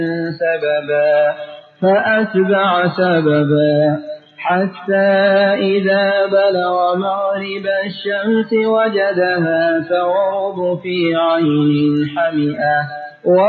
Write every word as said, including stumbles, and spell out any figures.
سببا فأتبع سببا حتى إذا بلغ مغرب الشمس وجدها تغرب في عين حمئة